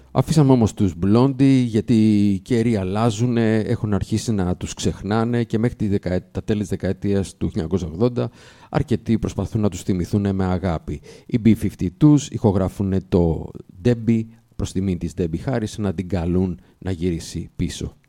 Αφήσαμε όμως τους Blondie γιατί οι καιροί αλλάζουν, έχουν αρχίσει να τους ξεχνάνε και μέχρι τα τέλη της δεκαετίας του 1980 αρκετοί προσπαθούν να τους θυμηθούν με αγάπη. Οι B-52s ηχογραφούν το Debbie προς τιμή της Debbie Harris να την καλούν να γυρίσει πίσω.